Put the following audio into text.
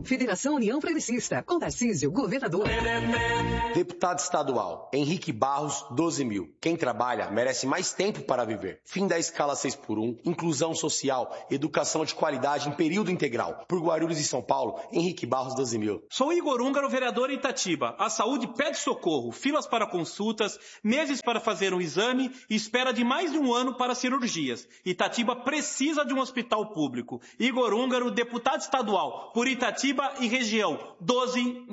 Federação União Progressista. Com Tarcísio, governador. Deputado estadual, Henrique Barros, 12.000. Quem trabalha merece mais tempo para viver. Fim da escala 6x1, inclusão social, educação de qualidade em período integral. Por Guarulhos e São Paulo, Henrique Barros, 12.000. Sou Igor Húngaro, vereador em Itatiba. A saúde pede socorro, filas para consultas, meses para fazer um exame e espera de mais de um ano para cirurgias. Itatiba precisa de um hospital público. Igor Húngaro, deputado estadual por Itatiba e região, 12